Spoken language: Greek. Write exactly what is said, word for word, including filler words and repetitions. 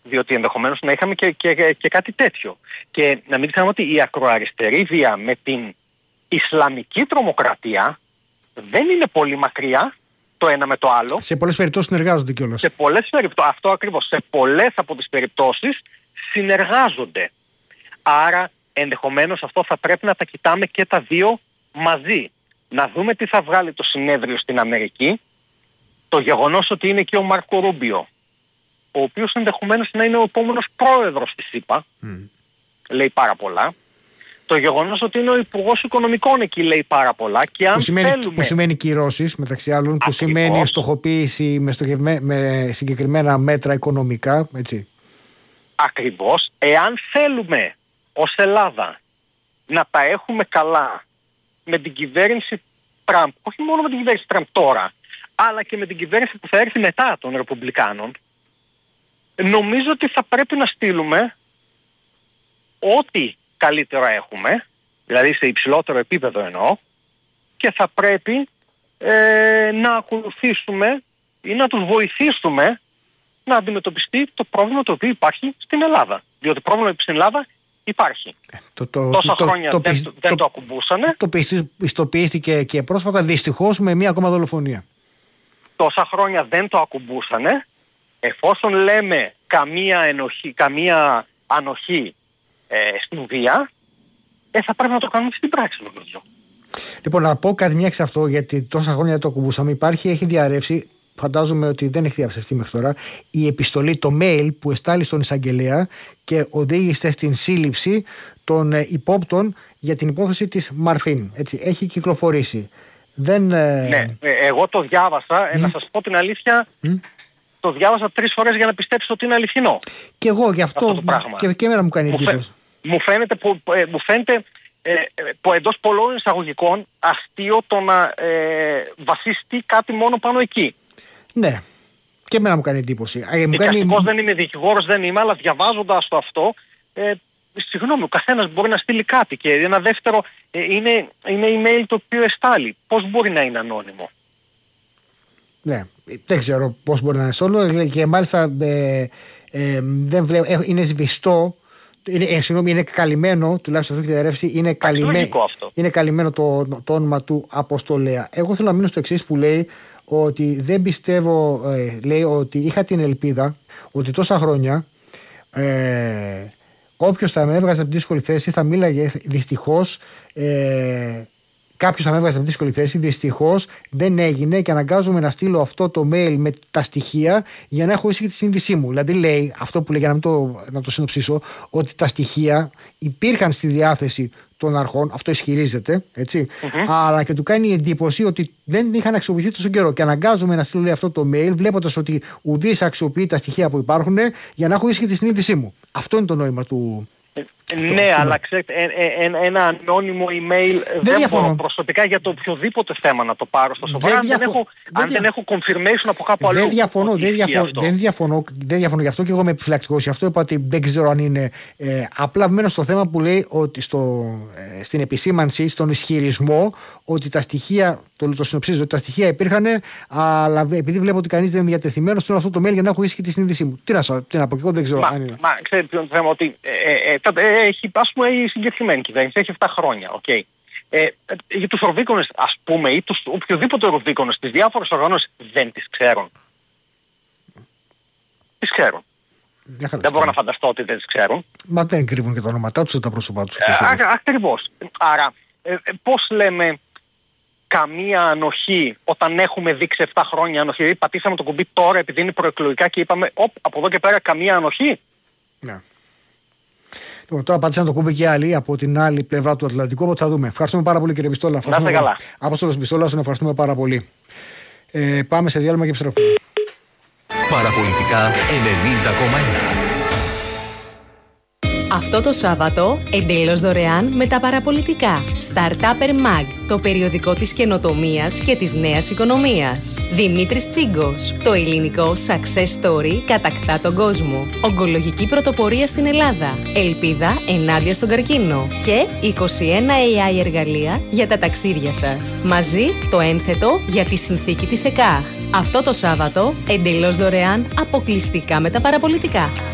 Διότι ενδεχομένως να είχαμε και, και, και κάτι τέτοιο. Και να μην ξέρουμε ότι η ακροαριστερή βία με την Ισλαμική τρομοκρατία δεν είναι πολύ μακριά το ένα με το άλλο. Σε πολλές περιπτώσεις συνεργάζονται κιόλας. Σε πολλές περιπτώσεις, αυτό ακριβώς. Σε πολλές από τις περιπτώσεις συνεργάζονται. Άρα ενδεχομένως αυτό θα πρέπει να τα κοιτάμε και τα δύο μαζί. Να δούμε τι θα βγάλει το συνέδριο στην Αμερική. Το γεγονός ότι είναι και ο Μάρκο Ρούμπιο, ο οποίος ενδεχομένως να είναι ο επόμενος πρόεδρος της ΗΠΑ, mm. λέει πάρα πολλά. Το γεγονός ότι είναι ο Υπουργός Οικονομικών εκεί λέει πάρα πολλά. Και αν που, σημαίνει, θέλουμε... που σημαίνει κυρώσεις μεταξύ άλλων, που σημαίνει στοχοποίηση με, στοχευme... με συγκεκριμένα μέτρα οικονομικά, έτσι. Ακριβώς. Εάν θέλουμε ως Ελλάδα να τα έχουμε καλά με την κυβέρνηση Τραμπ, όχι μόνο με την κυβέρνηση Τραμπ τώρα, αλλά και με την κυβέρνηση που θα έρθει μετά των Ρεπουμπλικάνων, νομίζω ότι θα πρέπει να στείλουμε ό,τι καλύτερο έχουμε, δηλαδή σε υψηλότερο επίπεδο εννοώ, και θα πρέπει ε, να ακολουθήσουμε ή να τους βοηθήσουμε να αντιμετωπιστεί το πρόβλημα το οποίο υπάρχει στην Ελλάδα. Διότι πρόβλημα στην Ελλάδα υπάρχει. Το, το, Τόσα το, χρόνια το, δεν, το, δεν το, το ακουμπούσανε. Το πιστοποιήθηκε και πρόσφατα δυστυχώς με μία ακόμα δολοφονία. Τόσα χρόνια δεν το ακουμπούσανε. Εφόσον λέμε καμία, ενοχή, καμία ανοχή ε, στην βία, ε, θα πρέπει να το κάνουμε στην πράξη, νομίζω. Λοιπόν, να πω κάτι μια εξ' αυτό, γιατί τόσα χρόνια δεν το ακουμπούσαμε. Υπάρχει, έχει διαρρεύσει, φαντάζομαι ότι δεν έχει διαψευστεί μέχρι τώρα, η επιστολή, το mail που εστάλει στον εισαγγελέα και οδήγησε στην σύλληψη των ε, υπόπτων για την υπόθεση της Μαρφίν. Έτσι, έχει κυκλοφορήσει. Δεν, ε... Ναι, εγώ το διάβασα, mm. να σας πω την αλήθεια, mm. το διάβασα τρεις φορές για να πιστέψω ότι είναι αληθινό. Και εγώ γι' αυτό, αυτό και, και εμένα μου κάνει εντύπωση. Μου φαίνεται, που, ε, μου φαίνεται ε, που εντός πολλών εισαγωγικών αστείο το να ε, βασιστεί κάτι μόνο πάνω εκεί. Ναι, και εμένα μου κάνει εντύπωση. Δικαστικός κάνει... δεν είμαι, δικηγόρος δεν είμαι, αλλά διαβάζοντας το αυτό, ε, συγγνώμη, ο καθένας μπορεί να στείλει κάτι. Και ένα δεύτερο ε, είναι, είναι email το οποίο εστάλει. Πώς μπορεί να είναι ανώνυμο? Ναι, δεν ξέρω πώς μπορεί να είναι σόλο και μάλιστα ε, ε, δεν βλέπω, ε, είναι σβηστό. Είναι, ε, συγγνώμη, είναι καλυμμένο, τουλάχιστον αυτό έχει διαρρεύσει, είναι, καλυμέ, είναι καλυμμένο το, το όνομα του αποστολέα. Εγώ θέλω να μείνω στο εξής που λέει ότι δεν πιστεύω, ε, λέει ότι είχα την ελπίδα ότι τόσα χρόνια ε, όποιος θα με έβγαζε από τη δύσκολη θέση θα μίλαγε δυστυχώς. Ε, Κάποιος θα με έβγαζε από δύσκολη θέση. Δυστυχώς δεν έγινε και αναγκάζομαι να στείλω αυτό το mail με τα στοιχεία για να έχω ήσυχη τη συνείδησή μου. Δηλαδή λέει αυτό που λέει, για να, το, να το συνοψίσω, ότι τα στοιχεία υπήρχαν στη διάθεση των αρχών. Αυτό ισχυρίζεται, έτσι. Mm-hmm. Αλλά και του κάνει εντύπωση ότι δεν είχαν αξιοποιηθεί τόσο καιρό. Και αναγκάζομαι να στείλω λέει, αυτό το mail, βλέποντας ότι ουδής αξιοποιεί τα στοιχεία που υπάρχουν για να έχω ήσυχη τη συνείδησή μου. Αυτό είναι το νόημα του. Ναι, αυτό, αλλά ξέρετε, ένα, ένα ανώνυμο email δεν, δεν μπορώ προσωπικά για το οποιοδήποτε θέμα να το πάρω στο σοβαρά. Αν, δεν έχω, δεν αν δεν έχω confirmation από κάπου αλλού. Δεν διαφωνώ, δεν διαφωνώ, δεν, διαφωνώ, δεν διαφωνώ γι' αυτό και εγώ είμαι επιφυλακτικός. Γι' αυτό είπα ότι δεν ξέρω αν είναι. Ε, απλά μένω στο θέμα που λέει ότι στο, ε, στην επισήμανση, στον ισχυρισμό ότι τα στοιχεία, το, το συνοψίζω, ότι τα στοιχεία υπήρχαν, αλλά επειδή βλέπω ότι κανείς δεν είναι διατεθειμένος, στέλνω αυτό το mail για να έχω ήσυχη τη συνείδησή μου. Τι να, τι να πω, και εγώ δεν ξέρω μα, αν είναι. Μα ξέρετε ποιο είναι το θέμα, ότι ε, ε, ε, έχει, ας πούμε, η συγκεκριμένη κυβέρνηση έχει επτά χρόνια, okay. ε, για τους Ρουβίκονες, ας πούμε, ή τους οποιοδήποτε Ρουβίκονες, τις διάφορες οργανώσεις δεν τις ξέρουν. Τις ξέρουν. Δεν, δεν μπορώ να φανταστώ ότι δεν τις ξέρουν. Μα δεν κρύβουν και τα ονόματά τους, τα πρόσωπά τους. Ε, ακριβώς. Άρα, ε, ε, πώς λέμε καμία ανοχή όταν έχουμε δείξει επτά χρόνια ανοχή? Δηλαδή πατήσαμε το κουμπί τώρα επειδή είναι προεκλογικά και είπαμε οπ, από εδώ και πέρα καμία ανοχή. Ναι. Λοιπόν, τώρα πατήσαμε το κουμπί και άλλοι από την άλλη πλευρά του Ατλαντικού, οπότε θα δούμε. Ευχαριστούμε πάρα πολύ, κύριε Μπιστόλα. Να είστε καλά. Απόστολος Μπιστόλας, τον ευχαριστούμε πάρα πολύ. Ε, πάμε σε διάλειμμα και επιστρέφουμε. Παραπολιτικά ενενήντα κόμμα ένα. Αυτό το Σάββατο, εντελώς δωρεάν με τα παραπολιτικά. Startupper Mag, το περιοδικό της καινοτομίας και της νέας οικονομίας. Δημήτρης Τσίγκος, το ελληνικό success story κατακτά τον κόσμο. Ογκολογική πρωτοπορία στην Ελλάδα. Ελπίδα ενάντια στον καρκίνο. Και είκοσι ένα έι άι εργαλεία για τα ταξίδια σας. Μαζί το ένθετο για τη συνθήκη της ΕΚΑΧ. Αυτό το Σάββατο, εντελώς δωρεάν, αποκλειστικά με τα παραπολιτικά.